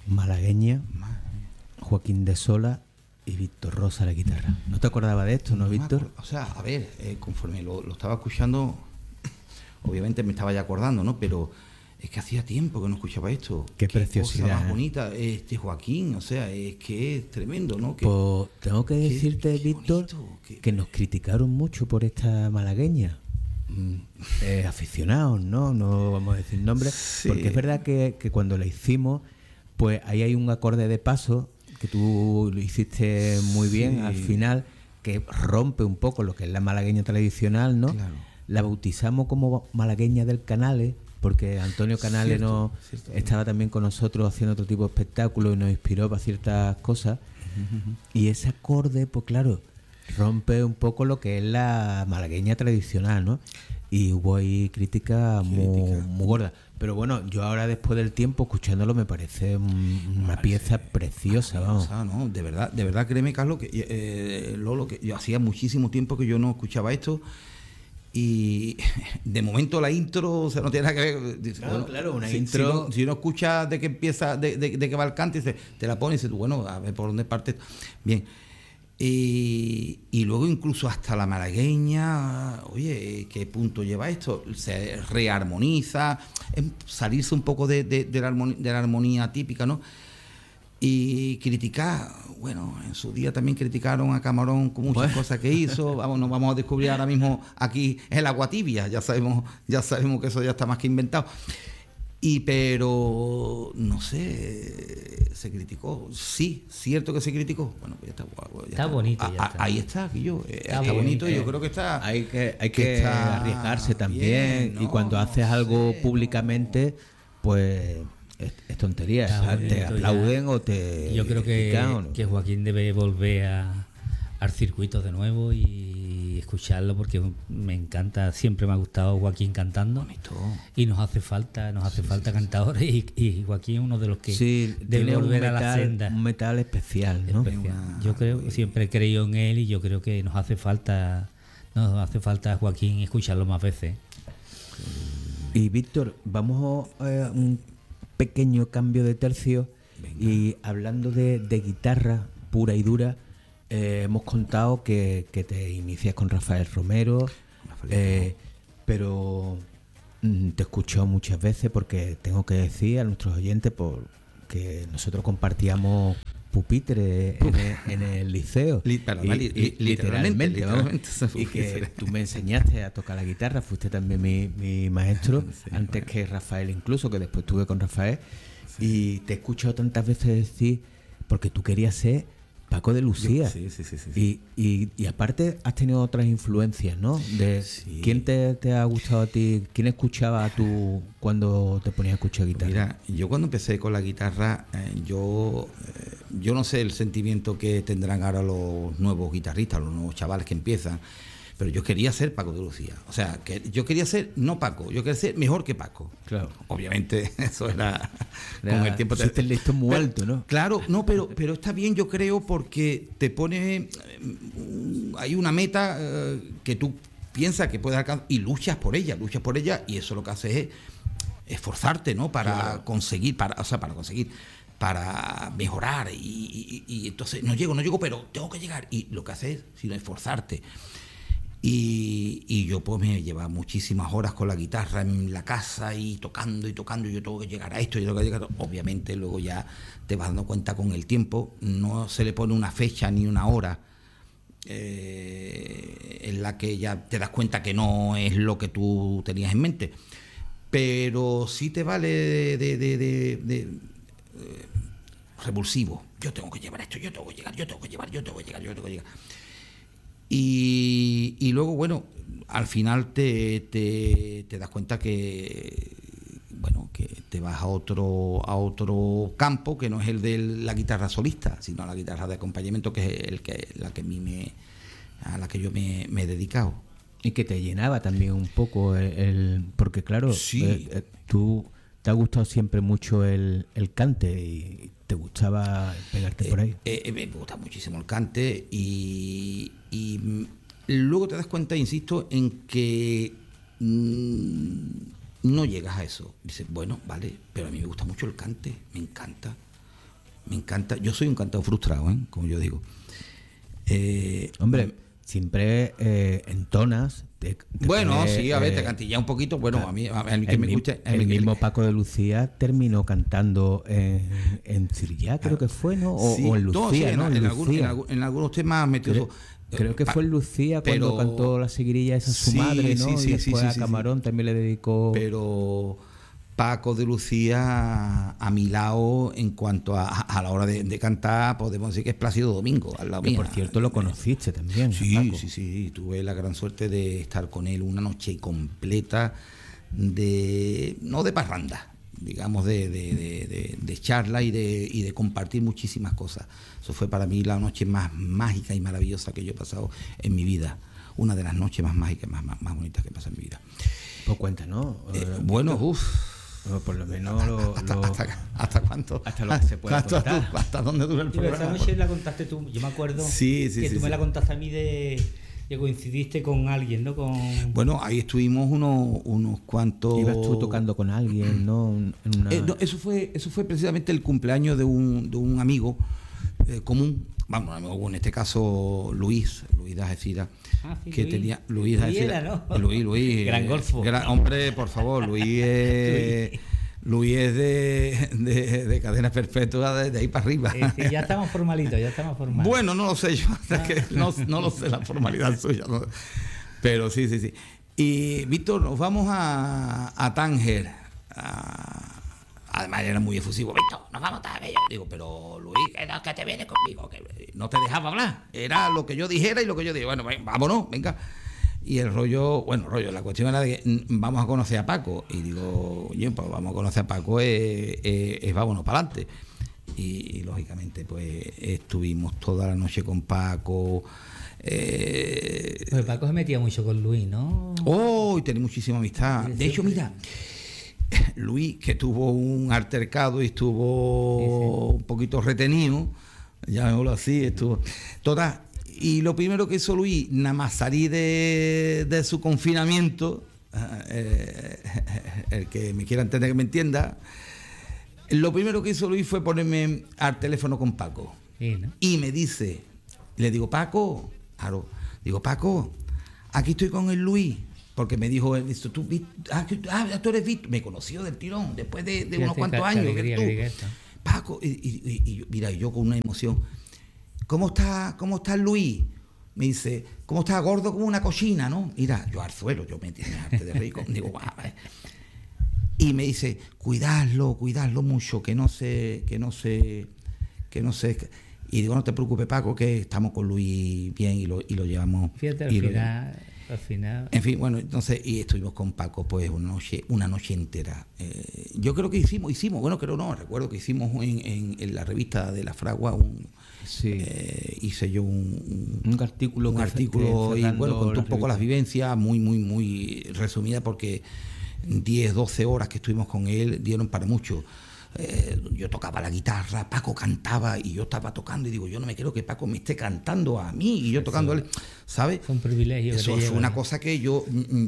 malagueña, Joaquín de Sola y Víctor Rosa a la guitarra. ¿No te acordabas de esto, no, Víctor? O sea, a ver, conforme lo estaba escuchando, obviamente me estaba ya acordando, ¿no? Pero es que hacía tiempo que no escuchaba esto. Qué preciosidad. Cosa más bonita, Joaquín, o sea, es que es tremendo, ¿no? Pues tengo que decirte, Víctor, que nos criticaron mucho por esta malagueña. Aficionados, ¿no? No vamos a decir nombres, sí. Porque es verdad que cuando la hicimos, pues ahí hay un acorde de paso que tú lo hiciste muy bien, sí. Al final, que rompe un poco lo que es la malagueña tradicional, ¿no? Claro. La bautizamos como malagueña del Canales, porque Antonio Canales estaba también con nosotros haciendo otro tipo de espectáculos y nos inspiró para ciertas cosas. Y ese acorde, pues claro, rompe un poco lo que es la malagueña tradicional, ¿no? Y hubo ahí crítica muy gorda. Pero bueno, yo ahora después del tiempo escuchándolo me parece una pieza preciosa, vamos. ¿No? De verdad, créeme, Carlos, que Lolo, que yo hacía muchísimo tiempo que yo no escuchaba esto. Y de momento la intro, o sea, no tiene nada que ver. Dice, claro, una intro. Si no escuchas de que empieza, de que va el cante, te la pones y dices tú, bueno, a ver por dónde parte. Bien. Y luego incluso hasta la malagueña, oye, ¿qué punto lleva esto? Se rearmoniza, salirse un poco de la armonía típica, ¿no? Y criticar, bueno, en su día también criticaron a Camarón con muchas cosas que hizo. Nos vamos a descubrir ahora mismo aquí el agua tibia, ya sabemos que eso ya está más que inventado. Pero no sé, se criticó. Sí, cierto que se criticó. Bueno, pues ya está bonito. Ya está. Ahí está, Guillo. Está bonito y yo creo que está. Hay que arriesgarse también. Bien, y cuando haces algo públicamente, pues es tontería. Te aplauden o te. Yo creo que Joaquín debe volver al circuito de nuevo y escucharlo, porque me encanta, siempre me ha gustado Joaquín cantando. Bonito. Y nos hace falta cantadores, y Joaquín es uno de los que debe volver a la senda. Un metal especial, ¿no? Yo creo, siempre he creído en él, y yo creo que nos hace falta a Joaquín escucharlo más veces. Y Víctor, vamos a un pequeño cambio de tercio. Venga. Y hablando de guitarra pura y dura, hemos contado que te inicias con Rafael Romero, pero te escucho muchas veces, porque tengo que decir a nuestros oyentes que nosotros compartíamos pupitre en el liceo. Literalmente. Y que tú me enseñaste a tocar la guitarra, fuiste también mi maestro, antes que Rafael incluso, que después estuve con Rafael. Sí. Y te he escuchado tantas veces decir, porque tú querías ser Paco de Lucía. Sí. Y aparte has tenido otras influencias, ¿no? ¿Quién te ha gustado a ti? ¿Quién escuchaba tú cuando te ponías a escuchar guitarra? Mira, yo cuando empecé con la guitarra, yo no sé el sentimiento que tendrán ahora los nuevos guitarristas, los nuevos chavales que empiezan, pero yo quería ser Paco de Lucía. O sea, que yo quería ser, no Paco, yo quería ser mejor que Paco. Claro. Obviamente, eso era con el tiempo. El listón muy alto, ¿no? Claro, no, pero está bien, yo creo, porque te pone. Hay una meta que tú piensas que puedes alcanzar y luchas por ella, y eso lo que hace es esforzarte, ¿no? Para conseguir, para mejorar, y entonces no llego, pero tengo que llegar, y lo que hace es sino esforzarte. Y yo pues me llevaba muchísimas horas con la guitarra en la casa y tocando, y yo tengo que llegar a esto, obviamente luego ya te vas dando cuenta con el tiempo, no se le pone una fecha ni una hora en la que ya te das cuenta que no es lo que tú tenías en mente, pero sí te vale de revulsivo. Yo tengo que llevar esto, yo tengo que llegar. Y luego, bueno, al final te das cuenta que te vas a otro campo, que no es el de la guitarra solista, sino a la guitarra de acompañamiento, que es a la que yo me he dedicado. Y que te llenaba también un poco porque claro, sí. Tú te ha gustado siempre mucho el cante, y te gustaba pegarte por ahí. Me gusta muchísimo el cante, y luego te das cuenta, insisto, en que no llegas a eso. Dices, bueno, vale, pero a mí me gusta mucho el cante, me encanta. Me encanta. Yo soy un cantador frustrado, como yo digo. Hombre, siempre entonas. Bueno, sí, a ver, te cantilla un poquito. Bueno, a mí que me escucha. El mismo Paco de Lucía terminó cantando en Cirillá, creo que fue, ¿no? O en Lucía, ¿no? En algunos temas metió. Creo que fue en Lucía cuando cantó la seguirilla esa su madre, ¿no? Y después a Camarón también le dedicó. Pero Paco de Lucía a mi lado, en cuanto a la hora de cantar, podemos decir que es Plácido Domingo, al lado Que mía. por cierto lo conociste también. Sí, Paco. sí. Tuve la gran suerte de estar con él una noche completa no de parranda, digamos de charla y de compartir muchísimas cosas. Eso fue para mí la noche más mágica y maravillosa que yo he pasado en mi vida. Una de las noches más mágicas, más bonitas que he pasado en mi vida. Pues cuenta, ¿no? Bueno, por lo menos ¿Hasta cuánto? Hasta lo que se puede contar. ¿Hasta dónde dura el programa? Esa noche la contaste tú. Yo me acuerdo que tú me la contaste a mí que coincidiste con alguien, ¿no? Bueno, ahí estuvimos unos cuantos. Ibas tú tocando con alguien, ¿no? No, eso fue precisamente el cumpleaños de un amigo común. Vamos, en este caso Luis de Algeciras, que Luis. Tenía Luis de Algeciras, ¿no? Luis gran golfo. Hombre, por favor, Luis es de cadenas perpetuas de ahí para arriba. Sí, ya estamos formalitos. Bueno, no lo sé yo, que no lo sé la formalidad suya, ¿no? Pero sí. Y Víctor, nos vamos a Tánger. Además era muy efusivo. Víctor, nos vamos a Tánger. Yo digo, pero Luis, que te vienes conmigo, que no te dejaba hablar. Era lo que yo dijera y lo que yo dije. Bueno, vámonos, venga. Y el rollo, la cuestión era de que vamos a conocer a Paco. Y digo, oye, pues vamos a conocer a Paco, es vámonos para adelante. Y lógicamente, pues estuvimos toda la noche con Paco. Pues Paco se metía mucho con Luis, ¿no? Y tenía muchísima amistad. De hecho, mira, Luis, que tuvo un altercado y estuvo un poquito retenido, llamémoslo así, estuvo toda. Y lo primero que hizo Luis, nada más salir de su confinamiento, el que me quiera entender que me entienda, lo primero que hizo Luis fue ponerme al teléfono con Paco. Sí, ¿no? Y me dice, le digo, Paco, aquí estoy con el Luis. Porque me dijo, tú eres Víctor. Me conoció del tirón, después de unos cuantos años. Paco, y mira, yo con una emoción, ¿cómo está Luis? Me dice, ¿cómo está? Gordo como una cochina, ¿no? Mira, yo al suelo, yo me tiene arte de rico. Digo, guau. Y me dice, cuidadlo mucho, que no se. Y digo, no te preocupes, Paco, que estamos con Luis bien y lo llevamos. Fíjate, al final. En fin, bueno, entonces, y estuvimos con Paco pues una noche entera. Yo creo que hicimos, recuerdo que hicimos en la revista de La Fragua hice yo un artículo y bueno, contó un poco las vivencias, muy resumida, porque 10, 12 horas que estuvimos con él dieron para mucho. Yo tocaba la guitarra, Paco cantaba y yo estaba tocando y digo, yo no me creo que Paco me esté cantando a mí y yo tocando a él, ¿sabes? Fue un privilegio. Eso fue una cosa que yo,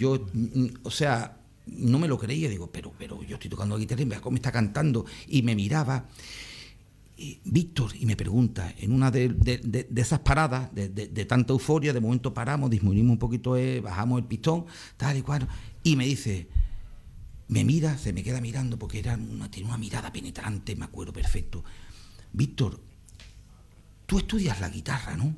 o sea, no me lo creía, digo, pero yo estoy tocando la guitarra y Paco me está cantando, y me miraba, y Víctor, y me pregunta, en una de esas paradas, de tanta euforia, de momento paramos, disminuimos un poquito, bajamos el pistón, tal y cual, y me dice, me mira, se me queda mirando porque tiene una mirada penetrante, me acuerdo perfecto. Víctor, tú estudias la guitarra, ¿no?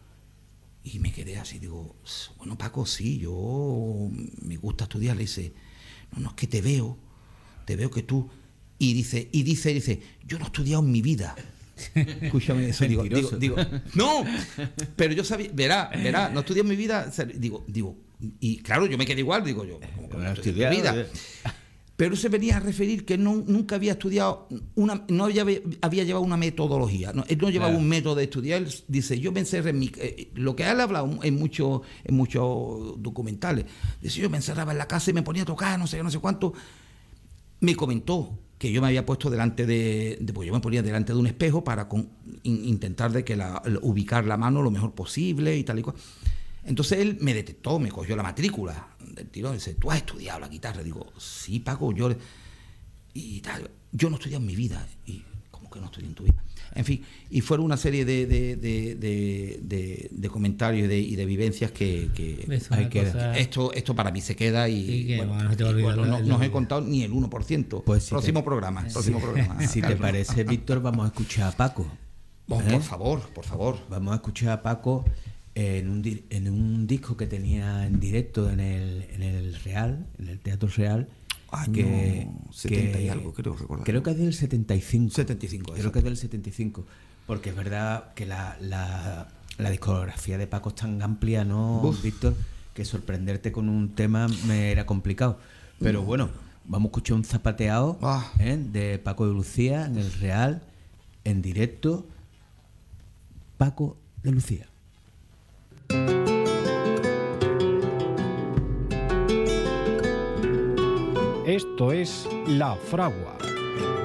Y me quedé así, digo, bueno, Paco, sí, yo me gusta estudiar. Le dice, no, es que te veo que tú. Y dice, yo no he estudiado en mi vida. Escúchame eso, digo, no, pero yo sabía, verá, no estudié en mi vida, digo, y claro, yo me quedé igual, digo yo, como no estudié en mi vida. Pero se venía a referir que nunca había estudiado, no había llevado una metodología, él no llevaba un método de estudiar. Él dice, yo me encerré lo que él ha hablado en muchos documentales, dice, yo me encerraba en la casa y me ponía a tocar, no sé cuánto. Me comentó que yo me había puesto pues yo me ponía delante de un espejo para intentar de que ubicar la mano lo mejor posible y tal y cual. Entonces él me detectó, me cogió la matrícula del tirón y dice, ¿tú has estudiado la guitarra? Digo, sí, Paco, yo no he estudiado en mi vida. Y ¿cómo que no estoy en tu vida? En fin, y fueron una serie de comentarios y de vivencias que hay que esto para mí se queda y no he contado ni el 1%. Pues próximo programa. Si te parece, Víctor, vamos a escuchar a Paco. Por favor. Vamos a escuchar a Paco en un disco que tenía en directo en el Real, en el Teatro Real. Año 70 y algo, creo recordar. Creo que es del 75. 75, creo que es del 75. Porque es verdad que la discografía de Paco es tan amplia, ¿no, Víctor? Que sorprenderte con un tema me era complicado. Pero bueno, vamos a escuchar un zapateado de Paco de Lucía en el Real, en directo. Paco de Lucía. Esto es La Fragua.